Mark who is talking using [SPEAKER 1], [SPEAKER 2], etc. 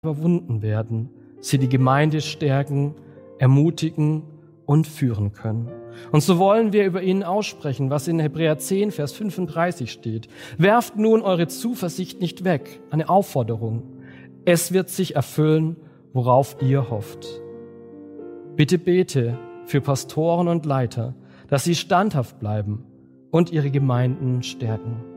[SPEAKER 1] überwunden werden, sie die Gemeinde stärken, ermutigen und führen können. Und so wollen wir über ihn aussprechen, was in Hebräer 10, Vers 35 steht. Werft nun eure Zuversicht nicht weg, eine Aufforderung. Es wird sich erfüllen, worauf ihr hofft. Bitte bete für Pastoren und Leiter, dass sie standhaft bleiben und ihre Gemeinden stärken.